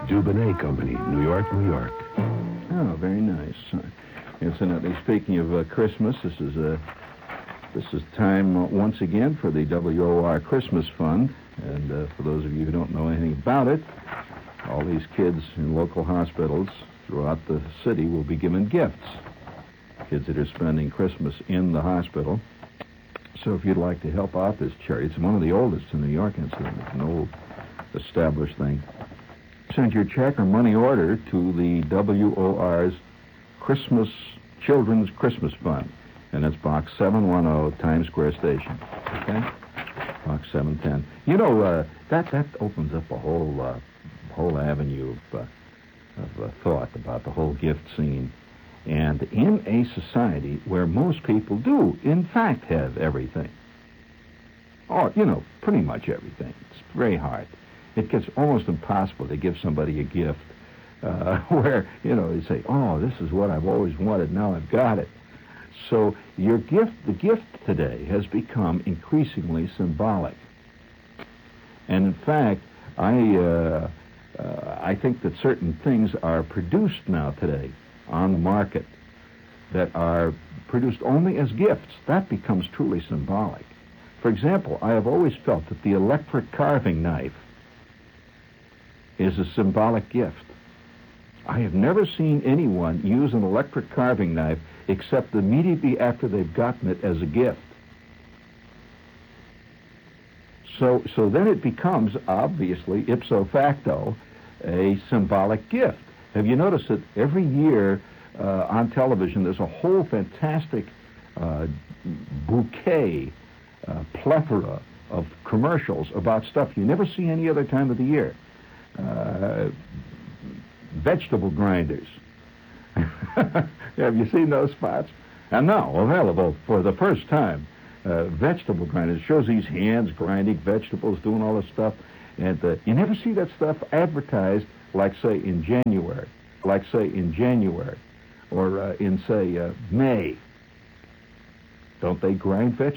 Dubonnet Company, New York, New York. Oh, very nice. Incidentally, speaking of Christmas, this is time once again for the WOR Christmas Fund. And for those of you who don't know anything about it, all these kids in local hospitals throughout the city will be given gifts. Kids that are spending Christmas in the hospital. So if you'd like to help out this charity, it's one of the oldest in New York, incidentally. It's an old established thing. Send your check or money order to the WOR's Children's Christmas Fund. And that's Box 710, Times Square Station. Okay? Box 710. You know, that opens up a whole avenue of thought about the whole gift scene. And in a society where most people do, in fact, have everything, or, pretty much everything, it's very hard. It gets almost impossible to give somebody a gift where, they say, oh, this is what I've always wanted, now I've got it. So the gift today has become increasingly symbolic. And in fact, I think that certain things are produced now today on the market that are produced only as gifts. That becomes truly symbolic. For example, I have always felt that the electric carving knife is a symbolic gift. I have never seen anyone use an electric carving knife except immediately after they've gotten it as a gift. So then it becomes, obviously, ipso facto, a symbolic gift. Have you noticed that every year on television there's a whole fantastic bouquet, plethora of commercials about stuff you never see any other time of the year? Vegetable grinders. Have you seen those spots? And now available for the first time. Vegetable grinders. It shows these hands grinding vegetables, doing all this stuff. And you never see that stuff advertised like, say, in January. Or in, say, May. Don't they grind vegetables?